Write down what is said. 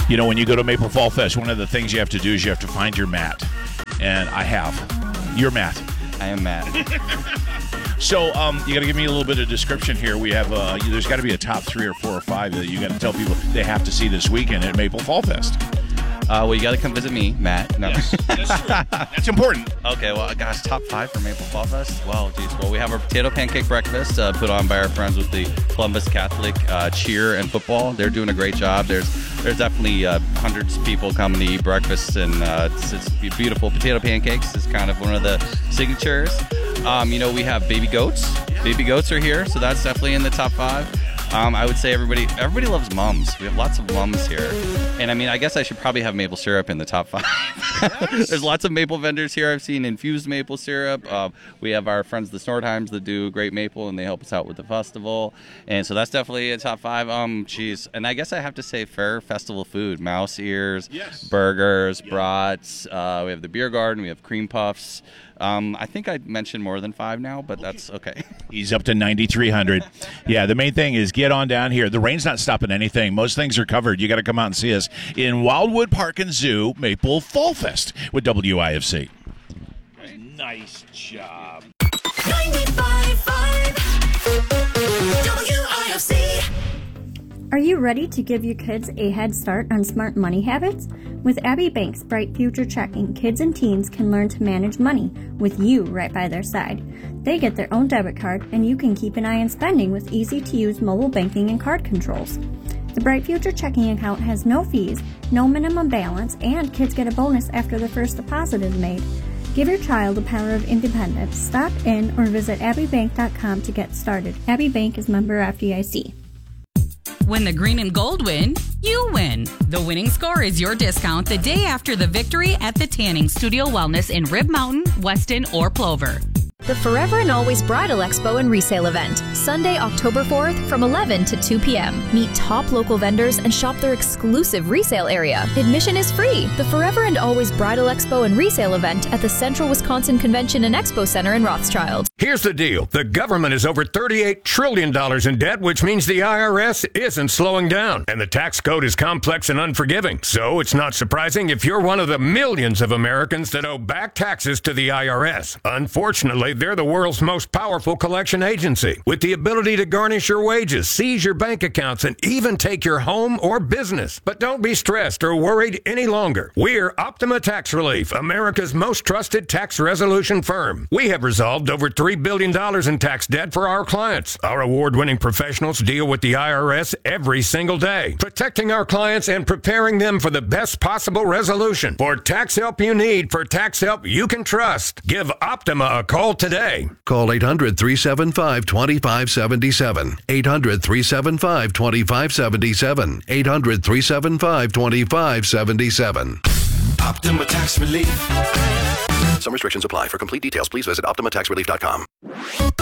You know, when you go to Maple Fall Fest, one of the things you have to do is you have to find your Matt. And I have. You're Matt. I am Matt. So you got to give me a little bit of description here. We have there's got to be a top 3 or 4 or 5 that you got to tell people they have to see this weekend at Maple Fall Fest. Well, you got to come visit me, Matt. No. Yes, that's true. That's important. Okay, well, gosh, top 5 for Maple Fall Fest? Well, geez. Well, we have our potato pancake breakfast put on by our friends with the Columbus Catholic cheer and football. They're doing a great job. There's definitely hundreds of people coming to eat breakfast, and it's beautiful. Potato pancakes is kind of one of the signatures. We have baby goats. Baby goats are here, so that's definitely in the top 5. I would say everybody loves mums. We have lots of mums here. And I guess I should probably have maple syrup in the top 5. Yes. There's lots of maple vendors here. I've seen infused maple syrup. We have our friends, the Snortheims, that do great maple, and they help us out with the festival. And so that's definitely a top 5. And I guess I have to say fair festival food. Mouse ears, yes. Burgers, yeah. Brats. We have the beer garden. We have cream puffs. I think I mentioned more than 5 now, but that's okay. He's up to 9,300. Yeah, the main thing is get on down here. The rain's not stopping anything. Most things are covered. You got to come out and see us in Wildwood Park and Zoo, Maple Fall Fest with WIFC. Nice job. 95.5 WIFC. Are you ready to give your kids a head start on smart money habits? With Abbey Bank's Bright Future Checking, kids and teens can learn to manage money with you right by their side. They get their own debit card, and you can keep an eye on spending with easy-to-use mobile banking and card controls. The Bright Future Checking account has no fees, no minimum balance, and kids get a bonus after the first deposit is made. Give your child the power of independence. Stop in or visit abbeybank.com to get started. Abbey Bank is member FDIC. When the green and gold win, you win. The winning score is your discount the day after the victory at the Tanning Studio Wellness in Rib Mountain, Weston, or Plover. The Forever and Always Bridal Expo and Resale event, Sunday, October 4th from 11 to 2 p.m. Meet top local vendors and shop their exclusive resale area. Admission is free. The Forever and Always Bridal Expo and Resale event at the Central Wisconsin Convention and Expo Center in Rothschild. Here's the deal. The government is over $38 trillion in debt, which means the IRS isn't slowing down. And the tax code is complex and unforgiving. So it's not surprising if you're one of the millions of Americans that owe back taxes to the IRS. Unfortunately, they're the world's most powerful collection agency, with the ability to garnish your wages, seize your bank accounts, and even take your home or business. But don't be stressed or worried any longer. We're Optima Tax Relief, America's most trusted tax resolution firm. We have resolved over $3 billion in tax debt for our clients. Our award-winning professionals deal with the IRS every single day, protecting our clients and preparing them for the best possible resolution. For tax help you need, for tax help you can trust, give Optima a call today. Call 800-375-2577. 800-375-2577. 800-375-2577. Optima Tax Relief. Some restrictions apply. For complete details, please visit OptimaTaxRelief.com.